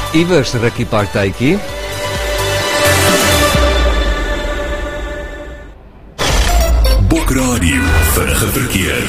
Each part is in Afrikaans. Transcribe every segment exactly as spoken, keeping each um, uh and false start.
Iewers rukkie partytjie. Bokradio, vinnige verkeer.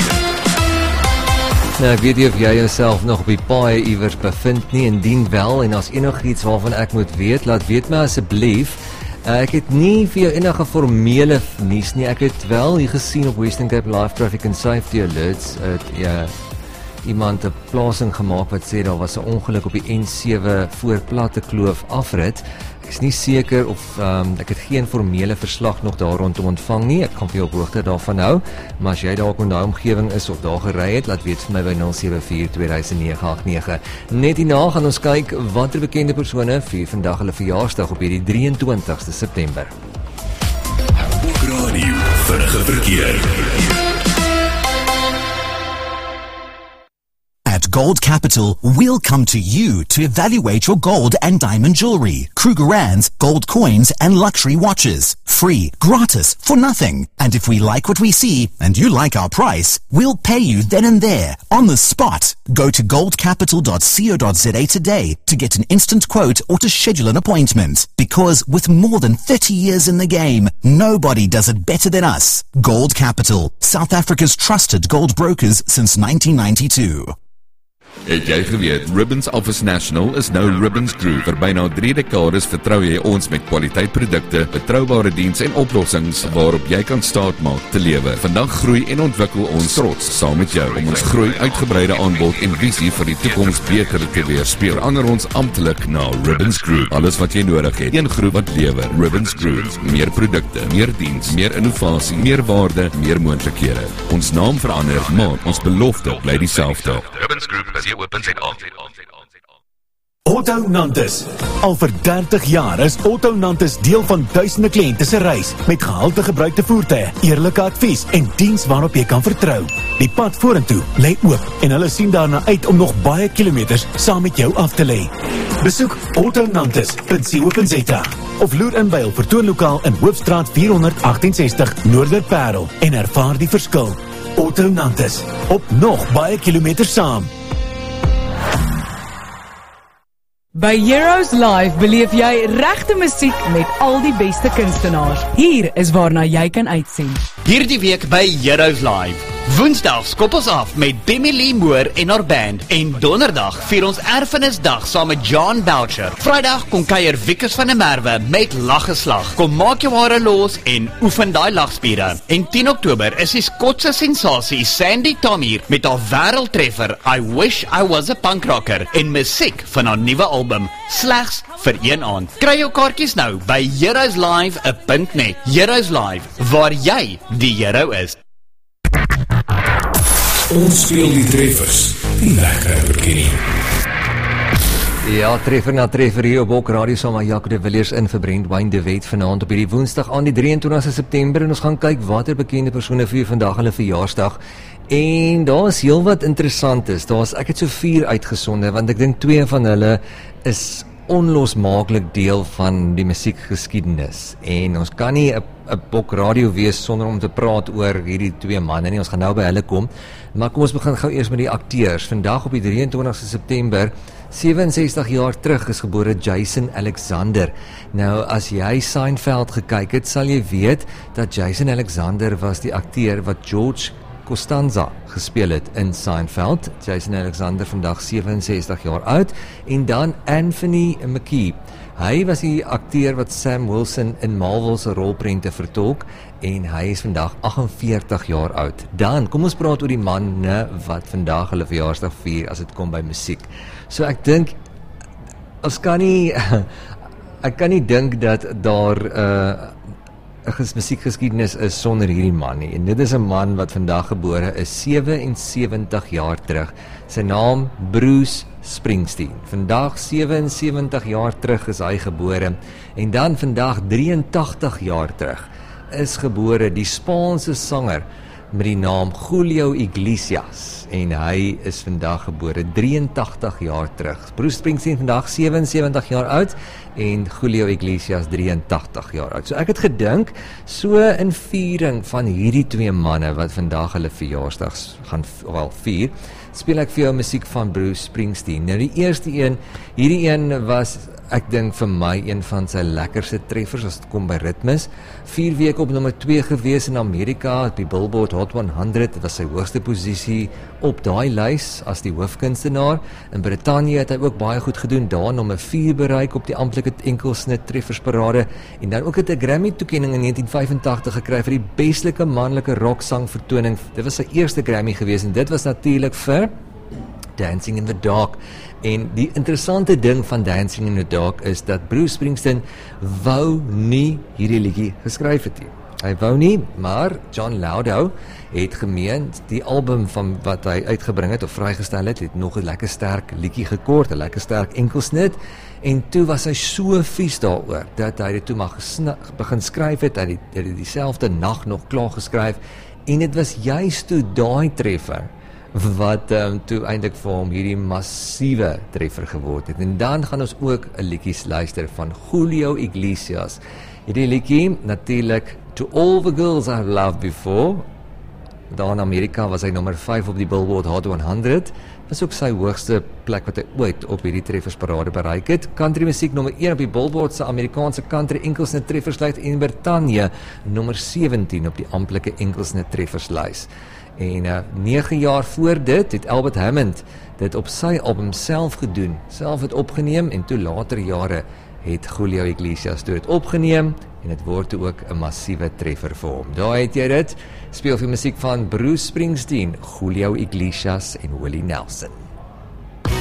Nou, ek weet nie of jy jouself nog op die paai iewers bevind nie, indien wel, en as enigiets waarvan ek moet weet, laat weet my asseblief. Uh, ek het nie vir jou enige formele nuus nie, ek het wel hier gesien op Western Cape Live Traffic and Safety Alerts, het ja, iemand 'n plasing gemaak wat sê daar was 'n ongeluk op die N sewe voor Platte Kloof afrit. Ek is nie seker of, um, ek het geen formele verslag nog daar rondom ontvang nie, ek kan vir jou op hoogte daarvan hou, maar as jy dalk in daai omgewing is of daar gery het, laat weet vir my by nul sewe vier twee nege agt nege. Net hierna gaan ons kyk watter bekende persone vier vandag hulle verjaarsdag op hierdie drie en twintigste September. Bokradio, vinnige verkeer. At Gold Capital, we'll come to you to evaluate your gold and diamond jewelry, Krugerrands, gold coins and luxury watches. Free, gratis, for nothing. And if we like what we see and you like our price, we'll pay you then and there, on the spot. Go to gold capital dot co dot za today to get an instant quote or to schedule an appointment. Because with more than thirty years in the game, nobody does it better than us. Gold Capital, South Africa's trusted gold brokers since nineteen ninety-two. Het jy geweet, Ribbons Office National is nou Ribbons Group. Vir byna drie dekades vertrou jy ons met kwaliteitprodukte, betroubare diens en oplossings waarop jy kan staatmaak te lewe. Vandag groei en ontwikkel ons trots saam met jou om ons groei, uitgebreide aanbod en visie vir die toekoms beter te weerspieël. Verander ons amptelik na Ribbons Group. Alles wat jy nodig het, een groep wat lewer. Ribbons Group. Meer produkte, meer diens, meer innovasie, meer waarde, meer moontlikhede. Ons naam verander, maar ons belofte bly dieselfde. Ribbons Group is hier open sê aan. Otto Nantes. Al vir dertig jaar is Otto Nantes deel van duisende kliënte se reis met gehalte gebruikte voertuie, eerlike advies en diens waarop jy kan vertrou. Die pad vorentoe lê oop en hulle sien daarna uit om nog baie kilometers saam met jou af te lê. Besoek otto nantes punt co punt za of loer in by hul vertoonlokaal in Hoofstraat vierhonderd agtensestig Noorderparel en ervaar die verskil. Otto Nantes, op nog baie kilometers saam. By Heroes Live beleef jy regte musiek met al die beste kunstenaars. Hier is waarna jy kan uitsien. Hierdie week by Heroes Live. Woensdag skop ons af met Demi Lee Moore en haar band en donderdag vier ons erfenisdag saam met John Belcher. Vrydag kom kuier Wikus van der Merwe met Laggeslag. Kom maak jou hare los en oefen daai lagspiere. En tien Oktober is die Skotse sensasie Sandy Tommy met haar wêreldtreffer I Wish I Was a Punk Rocker en musiek van haar nuwe album slegs vir een aand. Kry jou kaartjies nou by heroes live punt net. Heroes Live, waar jy die hero is. Ons speel die treffers, die lekkere verkenning. Ja, treffer na treffer hier op Bok Radio saam met Jaco de Villiers in vir Brandewyn de Wet vanaand op hierdie Woensdag aan die drie en twintigste September en ons gaan kyk watter bekende persone vier vandag hulle verjaarsdag. En daar is heel wat interessant is. Daar is, ek het so vier uitgesonde want ek dink twee van hulle is onlosmaaklik deel van die musiekgeskiedenis. En ons kan nie 'n Bok Radio wees sonder om te praat oor hierdie twee manne nie. Ons gaan nou by hulle kom. Maar kom ons begin gou eers met die akteurs. Vandag op die drie en twintigste September, sewe-en-sestig jaar terug is gebore Jason Alexander. Nou, as jy Seinfeld gekyk het, sal jy weet dat Jason Alexander was die akteur wat George Costanza gespeel het in Seinfeld. Jason Alexander vandag sewe-en-sestig jaar oud. En dan Anthony Mackie. Hy was die akteur wat Sam Wilson in Marvel se rolprente vertolk en hy is vandag agt en veertig jaar oud. Dan kom ons praat oor die manne wat vandag hulle verjaarsdag vier as dit kom by musiek. So ek dink ons kan nie ek kan nie dink dat daar 'n uh, musiekgeskiedenis is sonder hierdie man nie. En dit is 'n man wat vandag gebore is, sewe-en-sewentig jaar terug. Sy naam Bruce Springsteen. Vandag sewe-en-sewentig jaar terug is hy gebore. En dan vandag drie-en-tagtig jaar terug is gebore die Spaanse sanger met die naam Julio Iglesias. En hy is vandag gebore drie-en-tagtig jaar terug. Bruce Springsteen vandag sewe-en-sewentig jaar oud en Julio Iglesias drie-en-tagtig jaar oud. So ek het gedink, so in viering van hierdie twee manne wat vandag hulle verjaarsdags gaan wel vier, speel ek vir jou musiek van Bruce Springsteen. Nou die eerste een, hierdie een was, ek dink vir my, een van sy lekkerste treffers as dit kom by ritmes. Vier weke op nommer twee gewees in Amerika, op die Billboard Hot honderd, dit was sy hoogste posisie op daai lys as die hoofkunstenaar. In Brittanje het hy ook baie goed gedoen, daar nommer vier bereik op die amptelike enkelsnit treffersparade, en dan ook het 'n Grammy toekenning in negentien vyfentagtig gekry vir die bestelike manlike rocksang vertoning. Dit was sy eerste Grammy gewees, en dit was natuurlik vir Dancing in the Dark. En die interessante ding van Dancing in the Dark is dat Bruce Springsteen wou nie hierdie liedjie geskryf het nie. Hy wou nie, maar John Laudow het gemeen, die album van wat hy uitgebring het of vrygestel het, het nog 'n lekker sterk liedjie gekort, 'n lekker sterk enkelsnit, en toe was hy so vies daaroor, dat hy dit toe maar begin skryf het, hy het die, dieselfde nag nog klaar geskryf, en dit was juist toe daai treffer, wat um, toe eintlik vir hom hierdie massiewe treffer geword het. En dan gaan ons ook 'n liedjies luister van Julio Iglesias. Hierdie liedjie, natuurlik To All the Girls I've Loved Before. Daar in Amerika was hy nommer vyf op die Billboard Hot honderd. Was ook sy hoogste plek wat hy ooit op hierdie treffersparade bereik het. Country musiek nommer een op die Billboard se Amerikaanse country enkelsnit trefferslys, en Brittanje nommer sewentien op die amptelike enkelsnit trefferslys. En uh, nege jaar voor dit het Albert Hammond dit op sy album self gedoen, self het opgeneem, en toe later jare het Julio Iglesias toe het opgeneem, en het word toe ook 'n massiewe treffer vir hom. Daar het jy dit, speel vir musiek van Bruce Springsteen, Julio Iglesias en Willie Nelson.